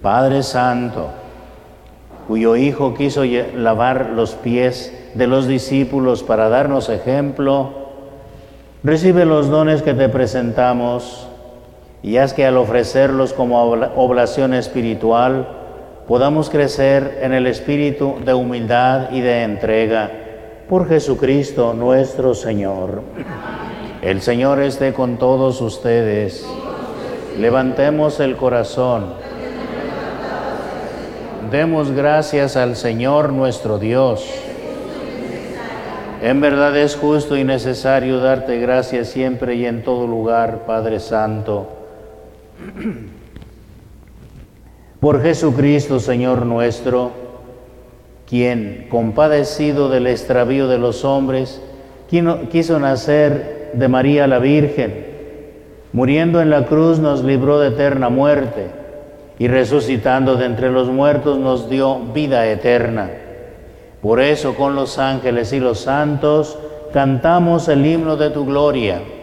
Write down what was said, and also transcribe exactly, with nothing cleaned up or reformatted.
Padre Santo, cuyo Hijo quiso lavar los pies de los discípulos para darnos ejemplo, recibe los dones que te presentamos y haz que al ofrecerlos como oblación espiritual podamos crecer en el espíritu de humildad y de entrega por Jesucristo nuestro Señor. El Señor esté con todos ustedes. Levantemos el corazón. Demos gracias al Señor nuestro Dios. En verdad es justo y necesario darte gracias siempre y en todo lugar, Padre Santo. Por Jesucristo, Señor nuestro, quien, compadecido del extravío de los hombres, quiso nacer de María la Virgen, muriendo en la cruz nos libró de eterna muerte, y resucitando de entre los muertos nos dio vida eterna. Por eso con los ángeles y los santos cantamos el himno de tu gloria.